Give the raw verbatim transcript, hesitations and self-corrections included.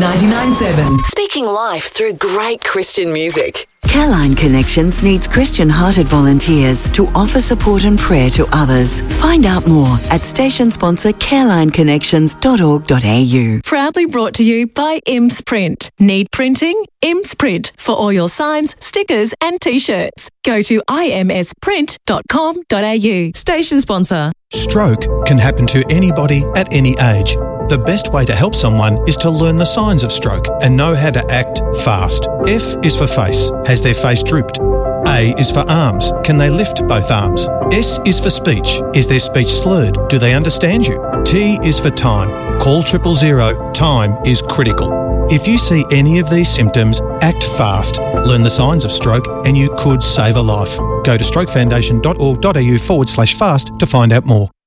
ninety-nine seven. Speaking life through great Christian music. Careline Connections needs Christian-hearted volunteers to offer support and prayer to others. Find out more at station sponsor careline connections dot org dot a u. Proudly brought to you by Imms Print. Need printing? Imms Print for all your signs, stickers and T-shirts. Go to i m s print dot com dot a u. Station sponsor. Stroke can happen to anybody at any age. The best way to help someone is to learn the signs of stroke and know how to act fast. F is for face. Has their face drooped? A is for arms. Can they lift both arms? S is for speech. Is their speech slurred? Do they understand you? T is for time. Call triple zero. Time is critical. If you see any of these symptoms, act fast. Learn the signs of stroke and you could save a life. Go to strokefoundation dot org dot a u forward slash fast to find out more.